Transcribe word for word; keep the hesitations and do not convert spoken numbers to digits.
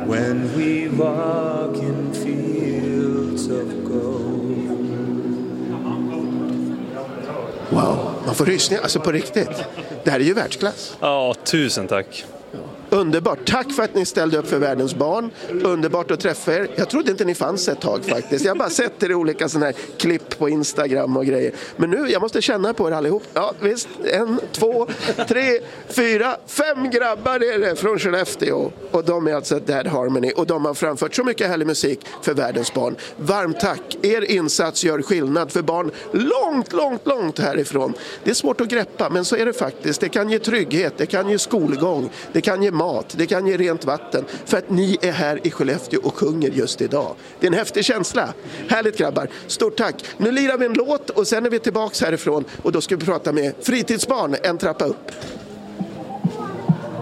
when we walk in fields of gold. Wow, man får rysningar, alltså på riktigt. Det här är ju världsklass. Ja, tusen tack. Underbart. Tack för att ni ställde upp för världens barn. Underbart att träffa er. Jag trodde inte ni fanns ett tag faktiskt. Jag har bara sett er i olika sådana här klipp på Instagram och grejer. Men nu, jag måste känna på er allihop. Ja, visst. En, två, tre, fyra, fem grabbar är det från Skellefteå. Och de är alltså Dead Harmony. Och de har framfört så mycket härlig musik för världens barn. Varmt tack. Er insats gör skillnad för barn långt, långt, långt härifrån. Det är svårt att greppa, men så är det faktiskt. Det kan ge trygghet, det kan ge skolgång, det kan ge mat, det kan ge rent vatten för att ni är här i Skellefteå och sjunger just idag. Det är en häftig känsla. Härligt grabbar. Stort tack. Nu lirar vi en låt och sen är vi tillbaka härifrån och då ska vi prata med fritidsbarn en trappa upp.